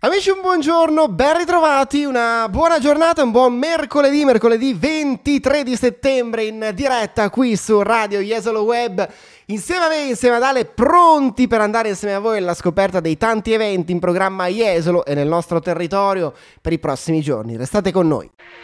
Amici, un buongiorno, ben ritrovati, una buona giornata, un buon mercoledì 23 di settembre in diretta qui su Radio Jesolo Web, insieme a me, insieme ad Ale, pronti per andare insieme a voi alla scoperta dei tanti eventi in programma a Jesolo e nel nostro territorio per i prossimi giorni. Restate con noi.